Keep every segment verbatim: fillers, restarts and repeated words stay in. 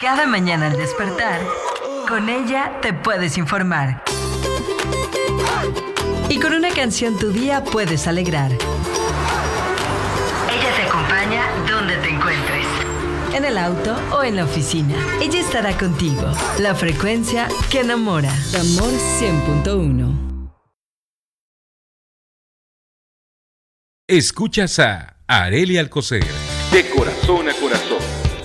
Cada mañana al despertar, con ella te puedes informar. Y con una canción tu día puedes alegrar. Ella te acompaña donde te encuentres. En el auto o en la oficina. Ella estará contigo. La frecuencia que enamora. Amor cien punto uno. Escuchas a Arely Alcocer. De corazón a corazón.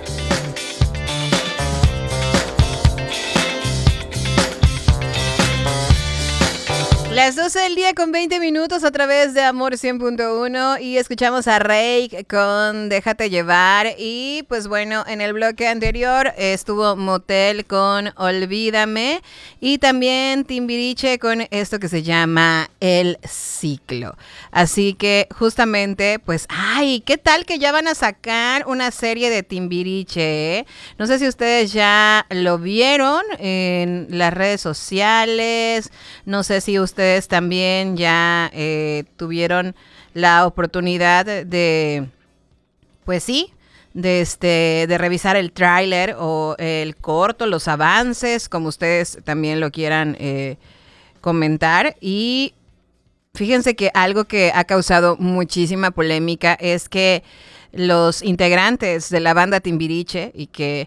Las doce del día con veinte minutos a través de Amor cien punto uno y escuchamos a Reik con Déjate Llevar. Y pues bueno, en el bloque anterior estuvo Motel con Olvídame y también Timbiriche con esto que se llama El Ciclo. Así que justamente pues, ay, ¿qué tal que ya van a sacar una serie de Timbiriche? ¿eh? No sé si ustedes ya lo vieron en las redes sociales, no sé si ustedes también ya eh, tuvieron la oportunidad de, pues sí, de, este, de revisar el tráiler o el corto, los avances, como ustedes también lo quieran eh, comentar. Y fíjense que algo que ha causado muchísima polémica es que los integrantes de la banda Timbiriche y que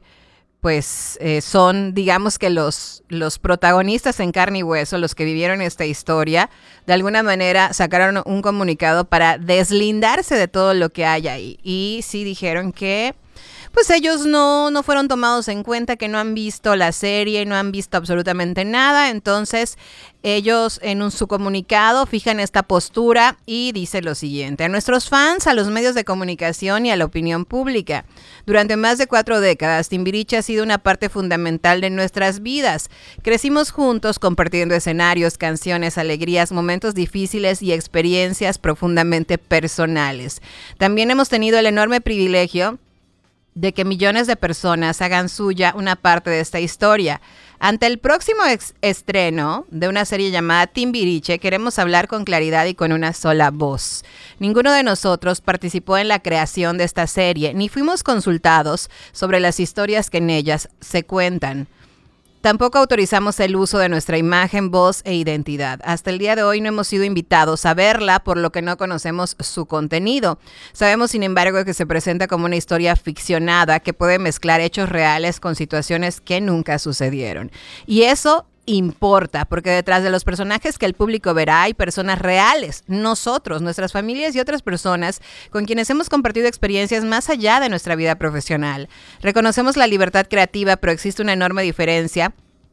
pues eh, son, digamos que los, los protagonistas en carne y hueso, los que vivieron esta historia, de alguna manera sacaron un comunicado para deslindarse de todo lo que hay ahí. Y sí dijeron que pues ellos no, no fueron tomados en cuenta, que no han visto la serie, no han visto absolutamente nada. Entonces ellos en un, su comunicado fijan esta postura y dice lo siguiente: a nuestros fans, a los medios de comunicación y a la opinión pública. Durante más de cuatro décadas, Timbiriche ha sido una parte fundamental de nuestras vidas. Crecimos juntos compartiendo escenarios, canciones, alegrías, momentos difíciles y experiencias profundamente personales. También hemos tenido el enorme privilegio de que millones de personas hagan suya una parte de esta historia. Ante el próximo ex- estreno de una serie llamada Timbiriche, queremos hablar con claridad y con una sola voz. Ninguno de nosotros participó en la creación de esta serie, ni fuimos consultados sobre las historias que en ellas se cuentan. Tampoco autorizamos el uso de nuestra imagen, voz e identidad. Hasta el día de hoy no hemos sido invitados a verla, por lo que no conocemos su contenido. Sabemos, sin embargo, que se presenta como una historia ficcionada que puede mezclar hechos reales con situaciones que nunca sucedieron. Y eso importa, porque detrás de los personajes que el público verá hay personas reales, nosotros, nuestras familias y otras personas con quienes hemos compartido experiencias más allá de nuestra vida profesional. Reconocemos la libertad creativa, pero existe una enorme diferencia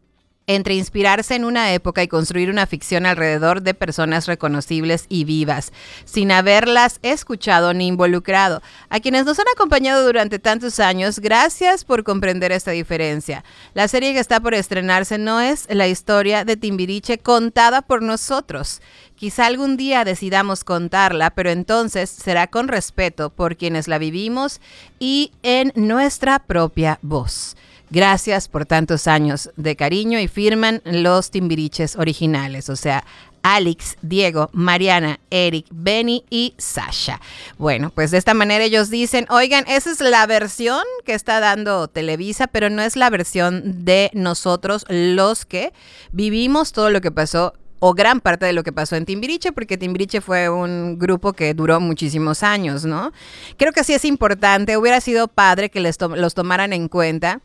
entre inspirarse en una época y construir una ficción alrededor de personas reconocibles y vivas, sin haberlas escuchado ni involucrado. A quienes nos han acompañado durante tantos años, gracias por comprender esta diferencia. La serie que está por estrenarse no es la historia de Timbiriche contada por nosotros. Quizá algún día decidamos contarla, pero entonces será con respeto por quienes la vivimos y en nuestra propia voz. Gracias por tantos años de cariño, y firman los Timbiriches originales, o sea, Alex, Diego, Mariana, Eric, Benny y Sasha. Bueno, pues de esta manera ellos dicen, oigan, esa es la versión que está dando Televisa, pero no es la versión de nosotros los que vivimos todo lo que pasó, o gran parte de lo que pasó en Timbiriche, porque Timbiriche fue un grupo que duró muchísimos años, ¿no? Creo que sí es importante, hubiera sido padre que les to- los tomaran en cuenta.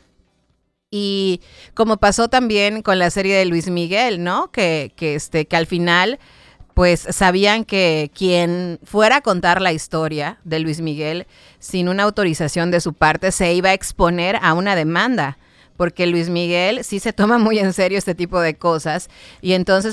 Y como pasó también con la serie de Luis Miguel, ¿no? Que, que, este, que al final, pues sabían que quien fuera a contar la historia de Luis Miguel sin una autorización de su parte se iba a exponer a una demanda, porque Luis Miguel sí se toma muy en serio este tipo de cosas, y entonces